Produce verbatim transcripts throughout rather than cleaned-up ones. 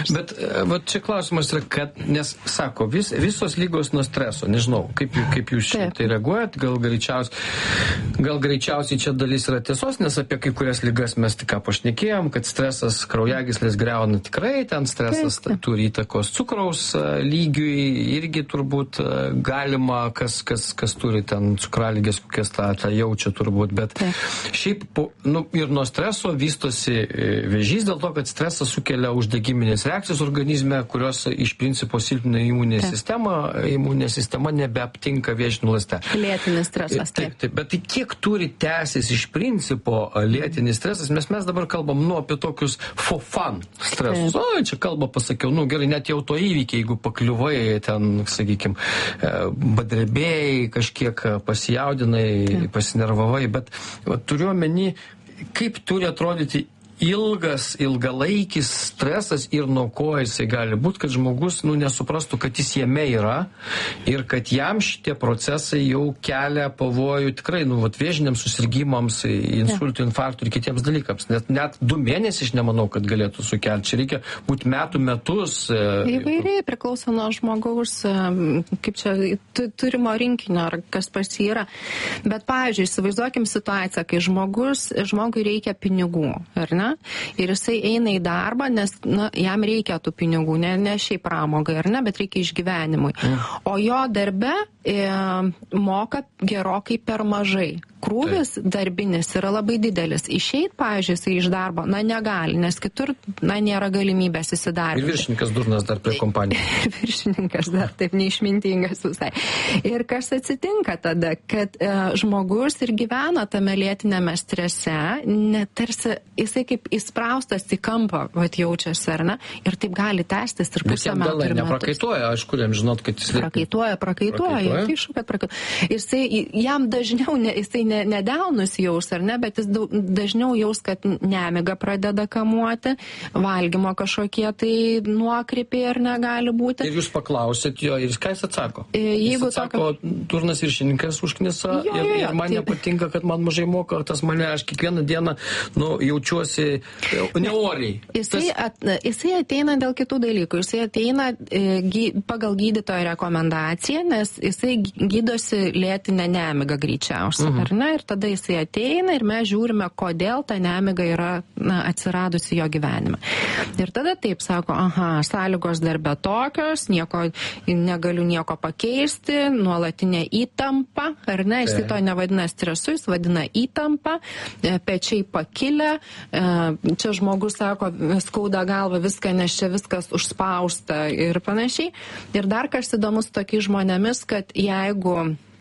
Bet va, čia klausimas yra, kad, nes sako, vis, visos lygos nuo streso, nežinau, kaip, kaip jūs šitai reaguojat, gal greičiausiai, gal greičiausiai čia dalis yra tiesos, nes apie kai kurias lygas mes tik ką pašnekėjom, kad stresas kraujagyslės griauna tikrai, ten stresas taip, taip. Turi įtakos cukraus lygiui, irgi turbūt galima, kas, kas, kas turi ten cukralygės, kokias tą, tą jaučia turbūt, bet taip. Šiaip, nu, ir nuo streso vystosi vėžys dėl to, kad stresas sukelia uždegiminės reakcijos organizme, kurios iš principo silpnina imuninę sistemą, imuninė sistema nebeaptinka vėžinių ląstelių. Lėtinis stresas. Taip, taip, bet tai kiek turi tęsis iš principo lėtinis stresas, mes mes dabar kalbam nu, apie tokius for fun stresus. O, čia kalbą pasakiau, nu gerai, net jau to įvykiai, jeigu pakliuvai ten, sakykime, badrebėjai, kažkiek pasijaudinai, taip. Pasinervavai, bet va, turiu omeny, kaip turi atrodyti ilgas, ilgalaikis stresas ir nuo ko jisai gali būti, kad žmogus nu, nesuprastų, kad jis jame yra ir kad jam šitie procesai jau kelia pavojų tikrai nu, vat, vėžiniams susirgymams, insultų, infarktų ir kitiems dalykams. Net, net du mėnesius nemanau, kad galėtų sukelti. Čia reikia būti metų metus. Įvairiai priklauso nuo žmogaus, kaip čia, turimo rinkinio, ar kas pas jį yra. Bet, pavyzdžiui, įsivaizduokim situaciją, kai žmogus, žmogui reikia pinigų, ar ne? Ir jisai eina į darbą, nes na, jam reikia tų pinigų, ne, ne šiaip pramogai, ar ne, bet reikia išgyvenimui. O jo darbe e, moka gerokai per mažai. Krūvis tai. Darbinis yra labai didelis. Išeit, pavyzdžiui, jisai iš darbo, na, negali, nes kitur, na, nėra galimybės įsidarbinti. Ir viršininkas durnas dar prie kompanijos. Ir viršininkas dar taip neišmintingas visai. Ir kas atsitinka tada, kad e, žmogus ir gyvena tame lėtinėme strese, net tarsi jisai kaip įspraustas į kampą, vat jaučiasi, ar ne? Ir taip gali tęstis ir pusę metų. Bet jam neprakaituoja, aišku, jam žinot, kad jis... Prakaituoja, prakaituoja, prakaituoja. Jis, kad prakaituoja. Jisai, jam dažniau, ne, jisai ne, nedelnus jaus, ar ne, bet jis dažniau jaus, kad nemiga pradeda kamuoti, valgymo kažkokie tai nuokrypiai ar negali būti. Ir jūs paklausėt jo, ir ką jis atsako? Jeigu jis atsako, tokio... turnas viršininkas užknisa jo, jo, jo, ir, ir man taip. Nepatinka, kad man mažai moka, tas mane, aš kiekvieną dieną nu, jaučiuosi neoriai. Jisai, at, jisai ateina dėl kitų dalykų. Jisai ateina e, gy, pagal gydytojo rekomendaciją, nes jisai gydosi lėtinę nemigą greičiausiai. Mhm. Ar ne? Ir tada jisai ateina ir mes žiūrime, kodėl ta nemiga yra na, atsiradusi jo gyvenime. Ir tada taip sako, aha, sąlygos darbe tokios, nieko, negaliu nieko pakeisti, nuolatinė įtampa, ar ne? Jisai to nevadina stresu, jis vadina įtampa, pečiai pakilę, čia žmogus sako, skauda galva viską, nes čia viskas užspausta ir panašiai. Ir dar kas įdomus tokiais žmonėmis, kad jeigu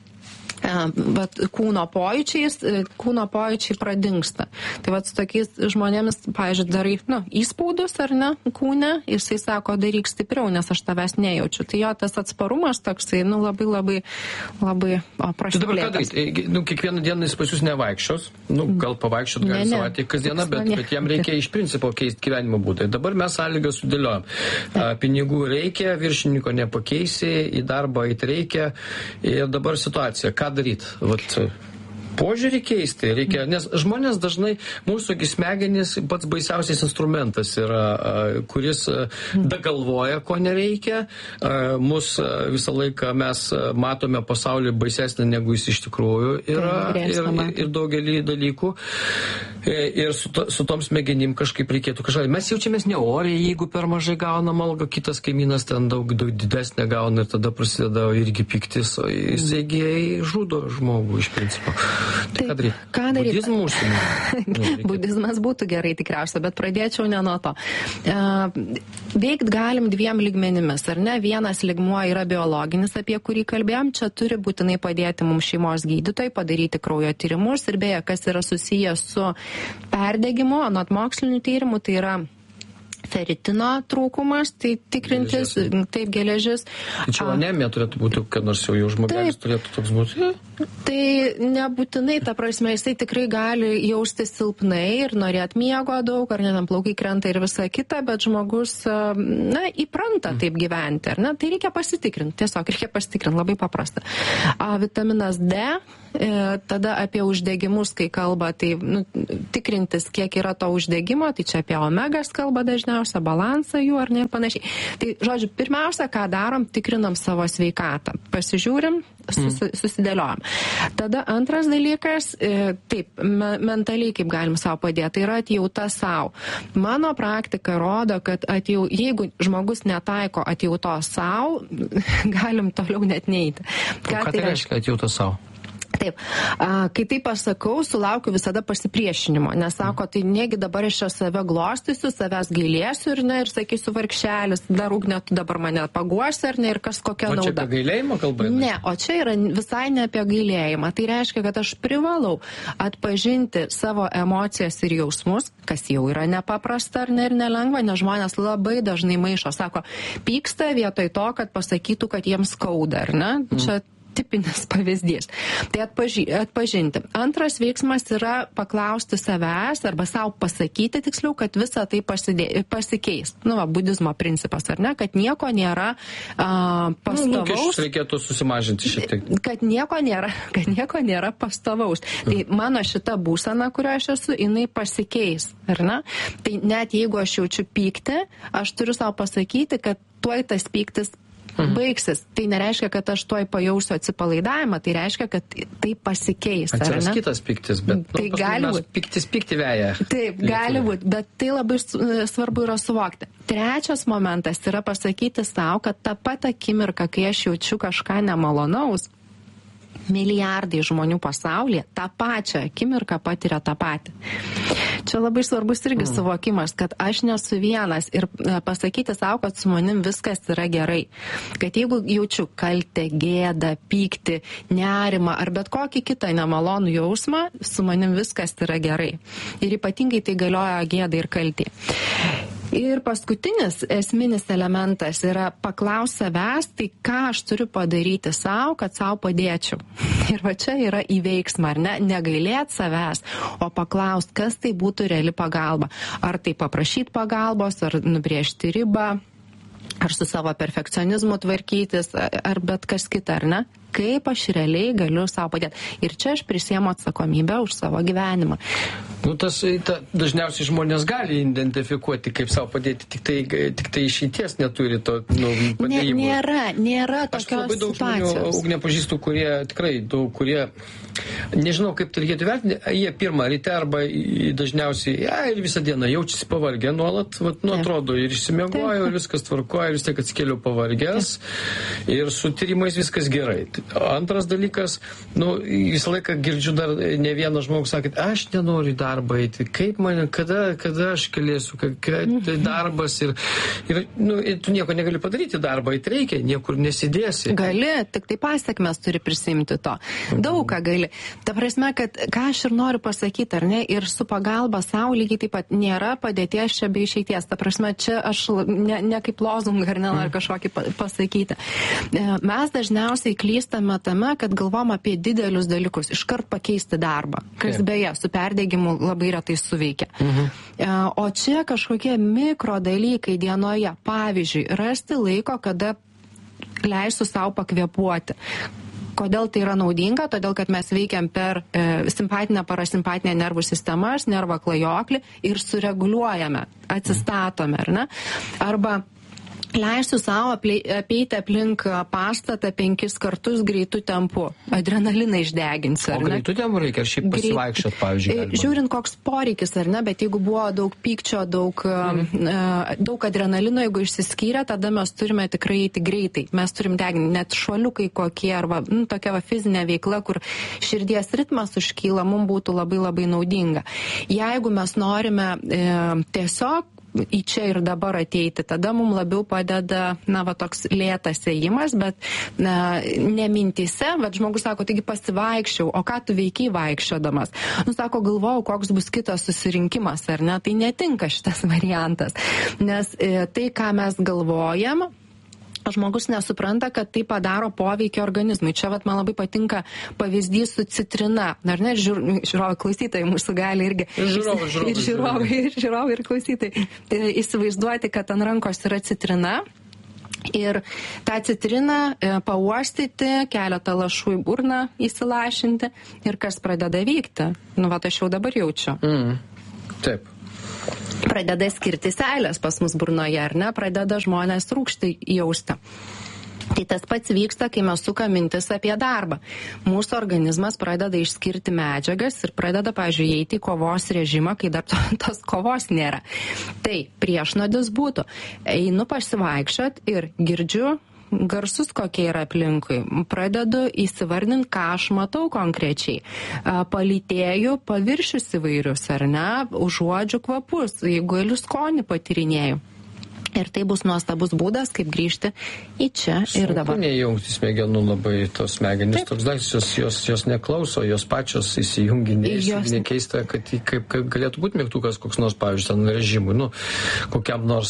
bet kūno pojūčiais, kūno pojūčiai pradingsta. Tai vat su tokiais žmonėmis, pavyzdžiui, darai, nu, įspaudus ar ne, kūne, jisai sako, daryk stipriau, nes aš tavęs nejaučiu. Tai jo tas atsparumas toksai, nu, labai, labai, labai prašplėtas. Tai dabar ką daryti? Nu, kiekvieną dieną jis pas jūs nevaikščios, nu, gal pavaikščiot gali savaitę kasdieną, bet, bet jam reikia iš principo keisti gyvenimo būdą. Dabar mes sąlygas sudėliojam. Pinigų reikia, viršininko nepakeisi, į darbą eiti reikia. Ir dabar situacija. Ką daryti? Vat, požiūrį keisti reikia, nes žmonės dažnai, mūsų smegenys pats baisiausias instrumentas yra, kuris dagalvoja, ko nereikia. Mus visą laiką mes matome pasaulį baisesnį, negu jis iš tikrųjų yra ir, ir, ir daugelį dalykų. Ir su, to, su tom smegenim kažkaip reikėtų kažką. Mes jaučiamės neoriai, jeigu per mažai gaunam algą, kitas kaimynas ten daug, daug didesnė gauna ir tada prasideda irgi piktis, o jisgi žudo žmogų iš principo. Tai ką daryti? Ką daryti? Budizmų užsienį. Budizmas būtų gerai tikriausia, bet pradėčiau ne nuo to. Uh, veikt galim dviem lygmenimis, ar ne? Vienas lygmuo yra biologinis, apie kurį kalbėjom. Čia turi būtinai padėti mums šeimos gydytojai, padaryti kraujo tyrimus ir beje, kas yra susijęs su perdegimo, anot mokslinių tyrimų, tai yra feritino trūkumas, tai tikrintis, geležis. Taip, geležis. Tai čia anemija turėtų būti, kad nors jau jau žmogelis turėtų toks būti? Tai nebūtinai, ta prasme, jisai tikrai gali jaustis silpnai ir norėti miego daug, ar net plaukai krenta ir visa kita, bet žmogus, na, įpranta taip gyventi, ar ne? Tai reikia pasitikrinti, tiesiog reikia pasitikrinti, labai paprasta. A, vitaminas D tada apie uždegimus, kai kalba, tai nu, tikrintis, kiek yra to uždegimo, tai čia apie omegas kalba dažniausia, balansą jų ar ne ir panašiai. Tai, žodžiu, pirmiausia, ką darom, tikrinam savo sveikatą. Pasižiūrim, susi, susidėliojam. Tada antras dalykas, taip, me, mentaliai kaip galim savo padėti, tai yra atjauta savo. Mano praktika rodo, kad atjau, jeigu žmogus netaiko atjautos savo, galim toliau net neiti. Ką, ką tai reiškia atjauta savo? Taip, a, kai taip pasakau, sulaukiu visada pasipriešinimo, nes sako, tai negi dabar aš čia save glostysiu, savęs gailėsiu ir, ne, ir sakysiu, vargšelis, dar ugnė, tu dabar mane paguosi, ar ne, ir kas kokia nauda. O čia apie gailėjimą kalba? Ne, o čia yra visai ne apie gailėjimą. Tai reiškia, kad aš privalau atpažinti savo emocijas ir jausmus, kas jau yra nepaprasta ar ne ir nelengva, nes žmonės labai dažnai maišo, sako, pyksta vietoj to, kad pasakytų, kad jiems skauda, ar ne? Čia tipinis pavyzdys. Tai atpaži, atpažinti. Antras veiksmas yra paklausti savęs arba savo pasakyti tiksliau, kad visa tai pasidė, pasikeis. Nu, va, budizmo principas, ar ne? Kad nieko nėra a, pastovaus. Nu, lūkesčius reikėtų susimažinti šiek tiek. Kad nieko nėra, kad nieko nėra pastovaus. Tai mano šita būsena, kurioje aš esu, jinai pasikeis, ar ne? Tai net jeigu aš jaučiu pyktį, aš turiu savo pasakyti, kad tuoj tas pyktis baigsis. Tai nereiškia, kad aš tuoj pajausiu atsipalaidavimą, tai reiškia, kad tai pasikeis. Atsiras kitas piktis, bet tai nu, gali būti. Piktis pikti veja. Taip, gali būti, bet tai labai svarbu yra suvokti. Trečias momentas yra pasakyti savo, kad tą pat akimirką, kai aš jaučiu kažką nemalonaus, milijardai žmonių pasaulyje tą pačią akimirką patiria tą patį. Čia labai svarbus irgi mm. suvokimas, kad aš nesu vienas ir pasakyti savo, kad su manim viskas yra gerai. Kad jeigu jaučiu kaltę, gėdą, pyktį, nerimą ar bet kokį kitą nemalonų jausmą, su manim viskas yra gerai. Ir ypatingai tai galioja gėdai ir kaltė. Ir paskutinis esminis elementas yra paklaus savęs, tai ką aš turiu padaryti savo, kad savo padėčiau. Ir va čia yra į veiksmą, ar ne? Negailėt savęs, o paklaus, kas tai būtų reali pagalba. Ar tai paprašyti pagalbos, ar nubrėžti ribą, ar su savo perfekcionizmu tvarkytis, ar bet kas kita, ar ne? Kaip aš realiai galiu savo padėti. Ir čia aš prisiemu atsakomybę už savo gyvenimą. Nu, tas, ta, dažniausiai žmonės gali identifikuoti, kaip savo padėti, tik tai, tik tai išeities neturi to nu, padėjimo. Ne, nėra, nėra tokios situacijos. Aš labai daug žmonių, Ugne, pažįstu, kurie tikrai daug, kurie, nežinau, kaip tai reikėtų vertinti, jie pirmą ryte arba dažniausiai, ja, ir visą dieną jaučiasi pavargę nuolat, vat, nu, atrodo, ir išsimiegojo, ir viskas tvarkoja, ir vis tiek atsikėliau pavargęs, ir su tyrimais viskas gerai. Antras dalykas, nu, visą laiką girdžiu dar ne vieną žmogų sakyti, aš nenoriu į darbą eiti, kaip mane, kada, kada aš galėsiu, kad tai darbas ir, ir nu, tu nieko negali padaryti darbą, eiti reikia, niekur nesidėsi. Gali, tik tai pasiekmes turi prisimti to. Daug ką gali. Ta prasme, kad ką aš ir noriu pasakyti, ar ne, ir su pagalba savo lygiai taip pat nėra padėties čia be išeities. Ta prasme, čia aš ne, ne kaip lozungą ar ne, ar kažkokį pasakyti. Mes dažniausiai klystame tame, kad galvom apie didelius dalykus, iškart pakeisti darbą, kas beje su perdegimu labai retai suveikia. Uh-huh. O čia kažkokie mikro dalykai dienoje, pavyzdžiui, rasti laiko, kada leisiu savo pakvėpuoti. Kodėl tai yra naudinga? Todėl, kad mes veikiam per e, simpatinę, parasimpatinę nervų sistemas, nervą klajoklį ir sureguliuojame, atsistatome, ar ne? Arba leisiu savo apeiti aplink pastatą penkis kartus greitų tempų. Adrenaliną išdeginsiu. O greitų tempų reikia, ar šiaip pasivaikščiot, pavyzdžiui? Galima. Žiūrint, koks poreikis, ar ne, bet jeigu buvo daug pykčio, daug, mm. daug adrenalino, jeigu išsiskyrė, tada mes turime tikrai eiti greitai. Mes turim deginti net šuoliukai kokie, arba nu, tokia va, fizinė veikla, kur širdies ritmas užkyla, mums būtų labai labai naudinga. Jeigu mes norime e, tiesiog į čia ir dabar ateiti, tada mums labiau padeda, na, va, toks lėtas ėjimas, bet na, ne mintise, bet žmogus sako, taigi pasivaikščiau, o ką tu veikiai vaikščiodamas? Nu, sako, galvojau, koks bus kitas susirinkimas, ar ne? Tai netinka šitas variantas, nes e, tai, ką mes galvojam, žmogus nesupranta, kad tai padaro poveikį organizmui. Čia vat, man labai patinka pavyzdys su citrina. Ar ne, žiūrovai, žiūrovai klausytojai mūsų gali irgi. Ir žiūrovai, žiūrovai, ir, žiūrovai, ir, žiūrovai, ir klausytojai. Tai įsivaizduoti, kad ant rankos yra citrina. Ir tą citriną pauostyti, keletą lašų į burną įsilašinti ir kas pradeda vykti. Nu, va, aš jau dabar jaučiu. Mm. Taip. Pradeda skirti seilės pas mus burnoje, ar ne? Pradeda žmonės rūgštį jausti. Tai tas pats vyksta, kai mes sukam mintis apie darbą. Mūsų organizmas pradeda išskirti medžiagas ir pradeda, pavyzdžiui, eiti į kovos režimą, kai dar to, tos kovos nėra. Tai priešnodis būtų. Einu pasivaikščiot ir girdžiu garsus, kokie yra aplinkui. Pradedu įsivardinti, ką aš matau konkrečiai. Palytėju paviršius įvairius, ar ne? Užuodžiu kvapus, jeigu galiu skonį patyrinėju. Ir tai bus nuostabus būdas, kaip grįžti į čia ir dabar. Sunku neįjungti smegenų labai, tos smegenys, Taip. toks daiktas, jos, jos, jos neklauso, jos pačios įsijungia, jos... nekeista, kad kaip, kaip galėtų būti mygtukas koks nors, pavyzdžiui, ten režimui, nu, kokiam nors,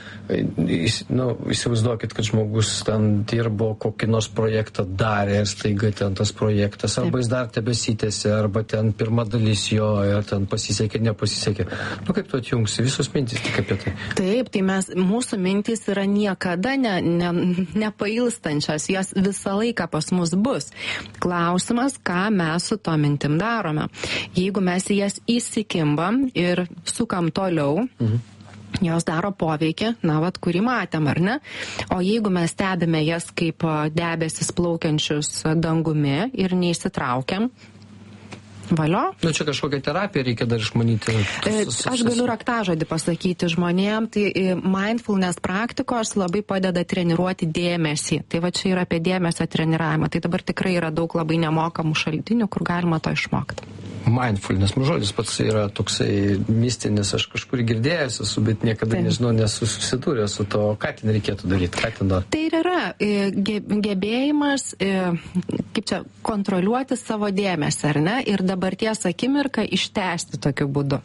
nu, įsivaizduokit, kad žmogus ten dirbo, kokį nors projektą darė ir staiga ten tas projektas, arba Taip. jis dar tebesitėsi, arba ten pirma dalis jo, ir ten pasisekė, nepasisekė. Nu, kaip tu atjungsi, visos mintys tik apie tai. Taip, tai mes mūsų mintys yra niekada ne, ne, nepailstančios, jos visą laiką pas mus bus. Klausimas, ką mes su to mintim darome. Jeigu mes į jas įsikimbam ir sukam toliau, mhm. jos daro poveikį, na, vat, kurį matėm, ar ne? O jeigu mes stebime jas kaip debesis plaukiančius dangumi ir neįsitraukiam, valio. Nu, čia kažkokią terapiją reikia dar išmanyti. Aš galiu raktažodį pasakyti žmonėm, tai mindfulness praktikos labai padeda treniruoti dėmesį. Tai va čia yra apie dėmesio treniravimą. Tai dabar tikrai yra daug labai nemokamų šaltinių, kur galima to išmokti. Mindfulness, žodis pats yra toksai mistinis, aš kažkur girdėjęs esu, bet niekada Taip. nežinau, nesu susidūrę su to, ką ten reikėtų daryti, ką ten dar. Tai ir yra gebėjimas, kaip čia, kontroliuoti savo dėmesį, ar ne, ir dabarties akimirką ištęsti tokiu būdu.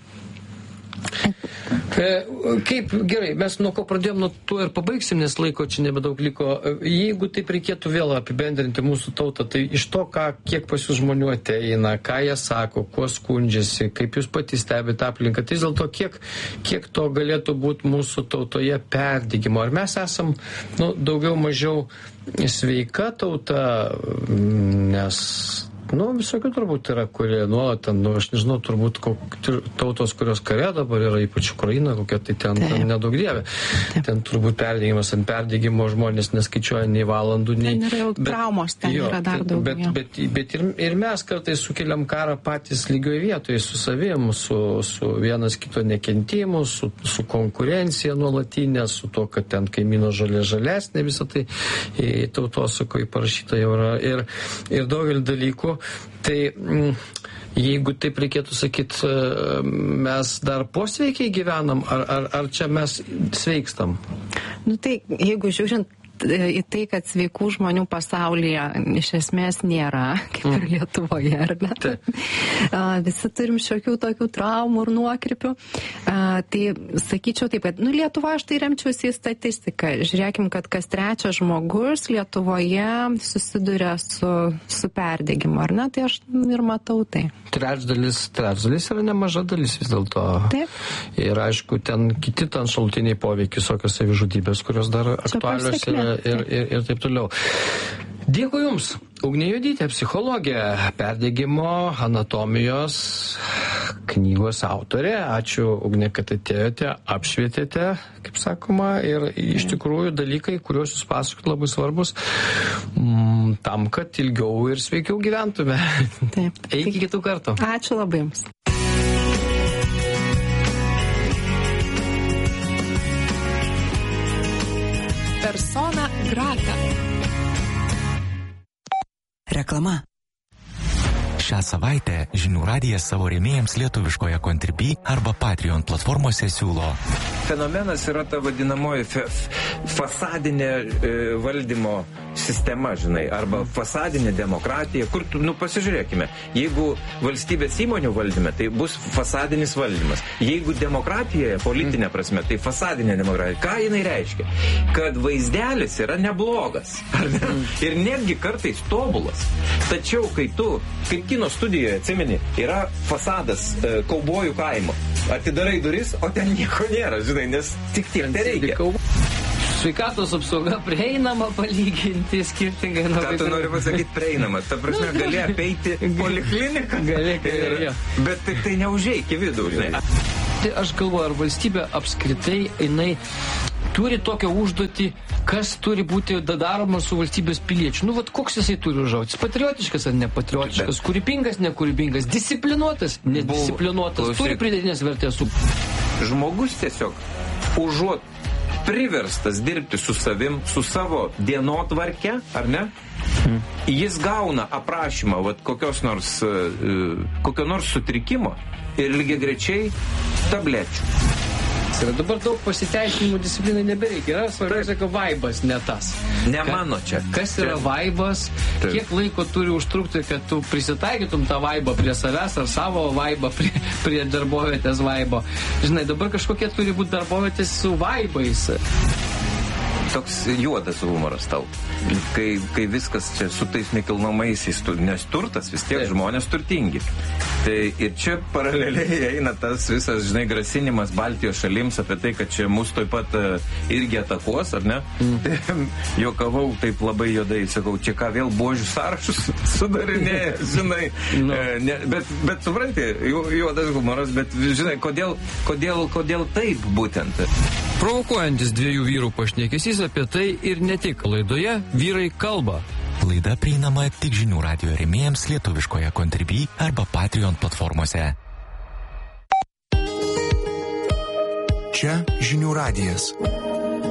Kaip, gerai, mes nuo ko pradėjom, nuo to ir pabaigsim, nes laiko čia nebedaug liko. Jeigu taip reikėtų vėl apibendrinti mūsų tautą, tai iš to, ką, kiek pas jūs žmonių ateina, ką jie sako, kuo skundžiasi, kaip jūs patys stebite aplinką, tai vis dėlto kiek, kiek to galėtų būti mūsų tautoje perdygimo. Ar mes esam, nu, daugiau mažiau sveika tauta, nes... Nu, visokių turbūt yra, kurie nuolat ten, nu, aš nežinau, turbūt kok, tautos, kurios kare dabar yra, ypač Ukraina, kokia tai ten, ten nedaug dievė. Taip. Ten turbūt perdėgymas ant perdėgymo žmonės neskaičiuoja nei valandų, nei... Ten yra jau traumos, ten jo, yra dar daug. Bet, bet, bet ir, ir mes kartais sukeliam karą patys lygioje vietoje su savim, su, su vienas kito nekentimu, su, su konkurencija nuolatinė, su to, kad ten kaimyno žalė žalesnė, visą tai tautosakoje parašyta jau yra. Ir, ir daugelį dalykų. Tai jeigu taip reikėtų sakyti, mes dar posveikiai gyvenam, ar, ar, ar čia mes sveikstam? Nu tai, jeigu žiūrint į tai, kad sveikų žmonių pasaulyje iš esmės nėra, kaip ir Lietuvoje, ar ne? Taip. Visi turim šiokių tokių traumų ir nuokrypių. Tai sakyčiau taip, kad nu, Lietuva aš tai remčiausi į statistiką. Žiūrėkim, kad kas trečias žmogus Lietuvoje susiduria su, su perdėgymu, ar ne? Tai aš ir matau tai. Trečdalis, trečdalis yra nemaža dalis vis dėlto. Taip. Ir aišku, ten kiti ten šalutiniai poveikiai, visokios savižudybės, kurios dar aktualios yra. Ir, ir, ir taip toliau. Dėkui Jums, Ugnė Juodytė, psichologė, perdegimo anatomijos knygos autorė. Ačiū, Ugnė, kad atėjote, apšvietėte, kaip sakoma, ir iš tikrųjų dalykai, kuriuos Jūs pasakot, labai svarbus m, tam, kad ilgiau ir sveikiau gyventume. Taip. Iki kitų kartų. Ačiū labai Jums. Persona grata. Reklama. Šią savaitę Žinių radijas savo rėmėjams lietuviškoje Contribui arba Patreon platformose siūlo. Fenomenas yra ta vadinamoji fe, fasadinė e, valdymo sistema, žinai, arba fasadinė demokratija, kur, nu, pasižiūrėkime, jeigu valstybės įmonių valdyme, tai bus fasadinis valdymas. Jeigu demokratijoje, politinė prasme, tai fasadinė demokratija. Ką jinai reiškia? Kad vaizdelis yra neblogas, ar ne? Ir netgi kartais tobulas. Tačiau, kai tu, kaip kino studijoje, atsimeni, yra fasadas e, kaubojų kaimo. Atidarai duris, o ten nieko nėra, žinai, nes tik tiek tereikia. Sveikatos apsauga prieinama palyginti skirtingai nuo... Ką tu nori pasakyti prieinama? Ta prasme, gali apeiti polikliniką. Gali, gali. Bet tai, tai neužeik į vidų, žinai. Tai aš galvoju, ar valstybė apskritai, jinai turi tokią užduotį, kas turi būti daroma su valstybės piliečiu. Nu, vat koks jisai turi užauti? Patriotiškas ar nepatriotiškas? Bet... Kūrybingas, nekūrybingas? Disciplinuotas, nedisciplinuotas? Buvo... Turi pridėtinės vertės su... Žmogus tiesiog užuot priverstas dirbti su savim, su savo dienotvarke, ar ne? Hmm. Jis gauna aprašymą vat, kokios nors, uh, kokio nors sutrikimo ir lygiagrečiai tablečių. Ir dabar daug pasiteisinimų disciplinai nebereikia. Yra svarbiausia, kad vaibas ne tas. Ne Ka, mano čia. Kas yra čia. Vaibas? Taip. Kiek laiko turi užtrukti, kad tu prisitaikytum tą vaibą prie savęs ar savo vaibą prie, prie darbovietės vaibo? Žinai, dabar kažkokie turi būti darbovietės su vaibais. Toks juodas humoras tau. Kai, kai viskas čia su tais nekilnojamaisiais, nes turtas vis tiek Taip. Žmonės turtingi. Tai ir čia paraleliai eina tas visas, žinai, grasinimas Baltijos šalims apie tai, kad čia mus taip pat uh, irgi atakuos, ar ne? Mm. Tai juokavau taip labai juodai, sakau, čia ką vėl buožių sąrašus sudarinėja, žinai. No. E, ne, bet, bet supranti, ju, juodas humoras, bet žinai, kodėl, kodėl, kodėl taip būtent? Provokuojantis dviejų vyrų pašnekesys apie tai ir ne tik. Laidoje Vyrai kalba. Laida prieinama tik žinių radijo rėmėjams lietuviškoje Contribui arba Patreon platformose. Čia žinių radijas.